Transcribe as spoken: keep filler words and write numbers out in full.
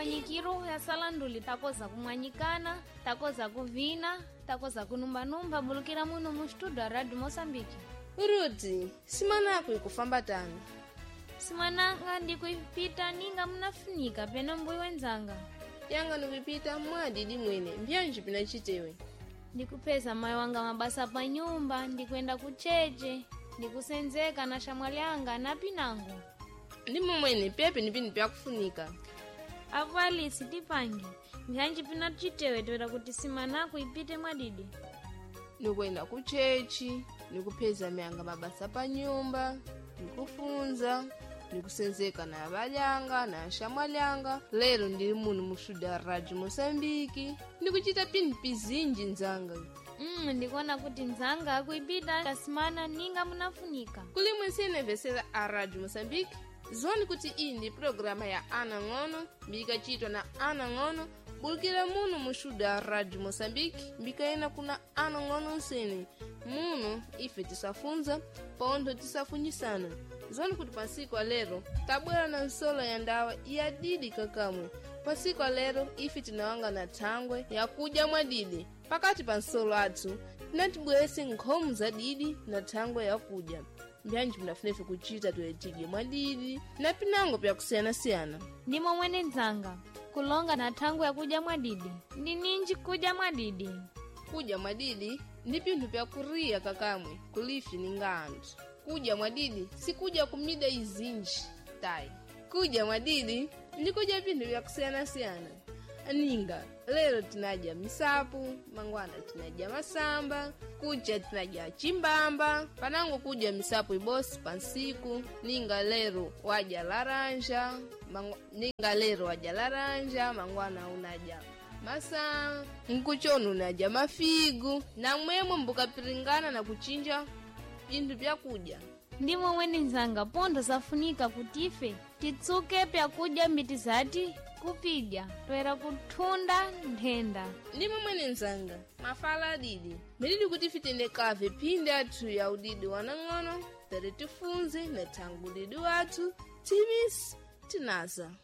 manyikiro ya salanduli takoza kumwanyikana, takoza kuvina, takoza kunumba-numba bulukira muno mu studio Radio Mosambiki. Ruti, simanako ikufamba tani? Simananga ndikuipita ninga munafunika peno mbuyi wenzanga. Yanga nikuipita mwadidi mwene, mbyanji pinachitewe. Ndikupeza mayo wanga mabasa pa nyumba, ndikuenda kucheche, ndikusenzeka na shamwalyanga na pinango. Ndimo mwene pepe nipini pya kufunika. Avali sitipangi, mbyanji pinachitewe toera kuti simanako ipite mwadidi. Nikuenda kuchechi, nikupeza myanga mabasa pa nyumba, nikufunza, nikusenzeka na abalyanga na shamwalyanga. Lero ndiri muno mu studio ya Radio Mosambiki, ndikuchita pini pizinji nzanga. Mm, ndikuona kuti nzanga akuipita kasimana ninga munafunika. Kulimwe sine vesela a Radio Mosambiki, zoni kuti iyi ndi programa ya Ana Ngono, mbika chitwa na Ana Ngono, bulukira muno mu studio ya Radio Mosambiki, mbika ena kuna Ana Ngono nsene. Muno ife tisafunza, pondo tisafunyisana. Zoni kuti pasiku alero, tabwera na nsolo ya ndawa ya didi kakamwe. Pasiku alero, ife tinawanga na thangwe ya kuja mwadidi. Pakati pa nsolo atu, tinatibwese nkhomu za didi na thangwe ya kuja. Mbyanji mnafunefe kuchita tuetige mwadidi, na pinango pya kusiyana-siyana. Ndimo mwene nzanga, kulonga na thangwe ya kuja mwadidi. Ndi ninji kuja mwadidi? Kuja mwadidi, ndi pinthu pya kuriya kakamwe, kulifi ninga anthu. Kuja mwadidi, si kuja kumida izinji, tai. Kuja mwadidi, ndi kuja pinthu pya kusiyana-siyana. Aninga, lero tinaja misapu, mangwana tinaja masamba, kuja tinaja chimbamba, panango kuja misapu ibosi pansiku, ninga lero waja laranja, mangwa, ninga lero waja laranja, mangwana unaja masa, nkuchono unaja mafigu, na mwemo mbukapiringana na kuchinja pindu pya kuja. Ndimo mwene nzanga pondo safunika kutife, titsuke pya kuja mbiti zati kupija, toera kuthunda nthenda. Ndimo mwene nzanga, mafala didi. Milidi kuti fitende kave pinde atu ya udidi wanang'ono, tere tifunze na tangu didi watu, timis, tinaza.